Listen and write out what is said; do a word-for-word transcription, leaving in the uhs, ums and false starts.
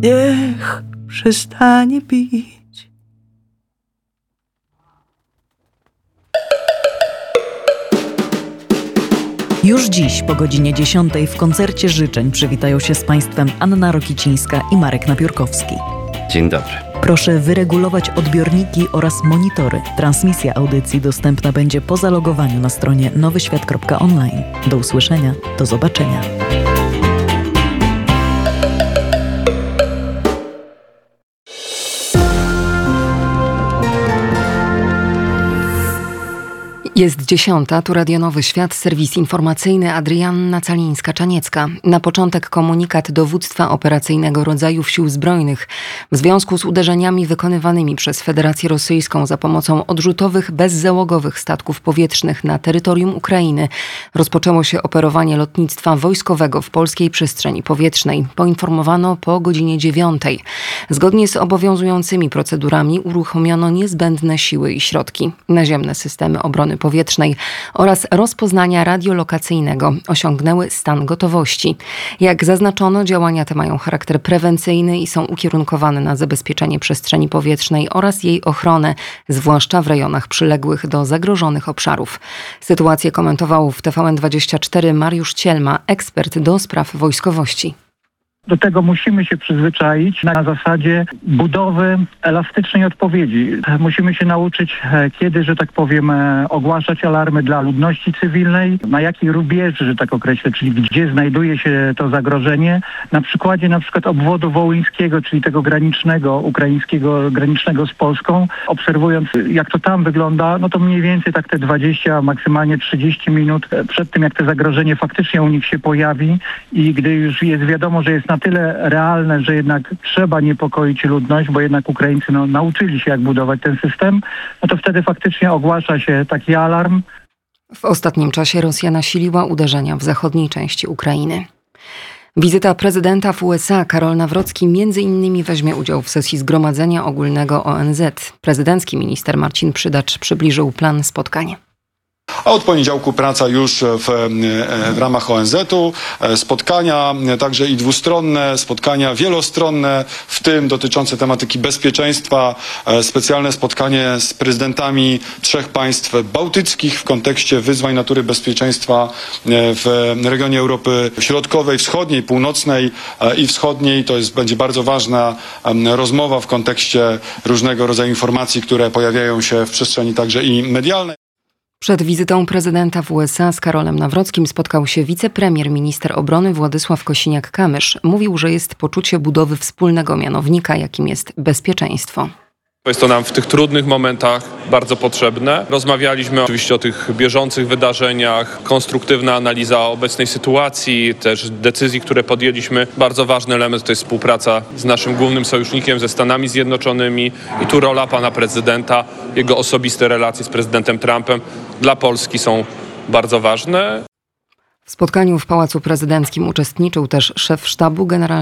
niech przestanie bić. Już dziś po godzinie dziesiątej w koncercie życzeń przywitają się z Państwem Anna Rokicińska i Marek Napiórkowski. Dzień dobry. Proszę wyregulować odbiorniki oraz monitory. Transmisja audycji dostępna będzie po zalogowaniu na stronie nowy świat kropka online. Do usłyszenia, do zobaczenia. Jest dziesiąta, tu Radio Nowy Świat, serwis informacyjny, Adrianna Calińska-Czaniecka. Na początek komunikat dowództwa operacyjnego rodzajów sił zbrojnych w związku z uderzeniami wykonywanymi przez Federację Rosyjską za pomocą odrzutowych, bezzałogowych statków powietrznych na terytorium Ukrainy rozpoczęło się operowanie lotnictwa wojskowego w polskiej przestrzeni powietrznej. Poinformowano po godzinie dziewiątej. Zgodnie z obowiązującymi procedurami uruchomiono niezbędne siły i środki. Naziemne systemy obrony powietrznej oraz rozpoznania radiolokacyjnego osiągnęły stan gotowości. Jak zaznaczono, działania te mają charakter prewencyjny i są ukierunkowane na zabezpieczenie przestrzeni powietrznej oraz jej ochronę, zwłaszcza w rejonach przyległych do zagrożonych obszarów. Sytuację komentował w T V N dwadzieścia cztery Mariusz Cielma, ekspert do spraw wojskowości. Do tego musimy się przyzwyczaić na zasadzie budowy elastycznej odpowiedzi. Musimy się nauczyć, kiedy, że tak powiem, ogłaszać alarmy dla ludności cywilnej, na jakiej rubieży, że tak określę, czyli gdzie znajduje się to zagrożenie. Na przykładzie na przykład obwodu wołyńskiego, czyli tego granicznego, ukraińskiego, granicznego z Polską, obserwując jak to tam wygląda, no to mniej więcej tak te dwadzieścia, maksymalnie trzydzieści minut przed tym, jak to zagrożenie faktycznie u nich się pojawi i gdy już jest wiadomo, że jest na tyle realne, że jednak trzeba niepokoić ludność, bo jednak Ukraińcy no, nauczyli się, jak budować ten system, no to wtedy faktycznie ogłasza się taki alarm. W ostatnim czasie Rosja nasiliła uderzenia w zachodniej części Ukrainy. Wizyta prezydenta w U S A Karol Nawrocki między innymi weźmie udział w sesji Zgromadzenia Ogólnego O N Z. Prezydencki minister Marcin Przydacz przybliżył plan spotkań. A od poniedziałku praca już w, w ramach O N Z u, spotkania także i dwustronne, spotkania wielostronne, w tym dotyczące tematyki bezpieczeństwa, specjalne spotkanie z prezydentami trzech państw bałtyckich w kontekście wyzwań natury bezpieczeństwa w regionie Europy Środkowej, Wschodniej, Północnej i Wschodniej. To jest, będzie bardzo ważna rozmowa w kontekście różnego rodzaju informacji, które pojawiają się w przestrzeni także i medialnej. Przed wizytą prezydenta w U S A z Karolem Nawrockim spotkał się wicepremier, minister obrony Władysław Kosiniak-Kamysz. Mówił, że jest poczucie budowy wspólnego mianownika, jakim jest bezpieczeństwo. Jest to nam w tych trudnych momentach bardzo potrzebne. Rozmawialiśmy oczywiście o tych bieżących wydarzeniach, konstruktywna analiza obecnej sytuacji, też decyzji, które podjęliśmy. Bardzo ważny element to jest współpraca z naszym głównym sojusznikiem, ze Stanami Zjednoczonymi i tu rola pana prezydenta, jego osobiste relacje z prezydentem Trumpem dla Polski są bardzo ważne. W spotkaniu w Pałacu Prezydenckim uczestniczył też szef sztabu generalnego